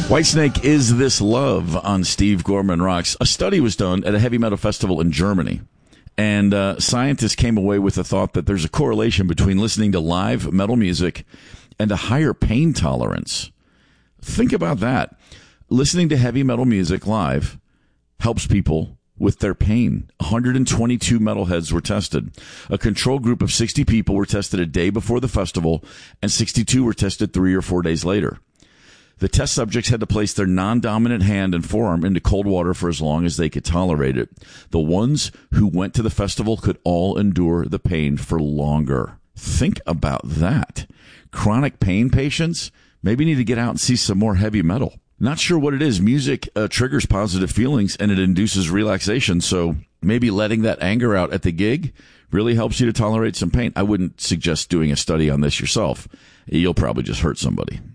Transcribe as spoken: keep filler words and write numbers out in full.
Whitesnake, Is This Love on Steve Gorman Rocks. A study was done at a heavy metal festival in Germany, and uh, scientists came away with the thought that there's a correlation between listening to live metal music and a higher pain tolerance. Think about that. Listening to heavy metal music live helps people with their pain. one hundred twenty-two metalheads were tested. A control group of sixty people were tested a day before the festival, and sixty-two were tested three or four days later. The test subjects had to place their non-dominant hand and forearm into cold water for as long as they could tolerate it. The ones who went to the festival could all endure the pain for longer. Think about that. Chronic pain patients maybe need to get out and see some more heavy metal. Not sure what it is. Music uh, triggers positive feelings and it induces relaxation. So maybe letting that anger out at the gig really helps you to tolerate some pain. I wouldn't suggest doing a study on this yourself. You'll probably just hurt somebody.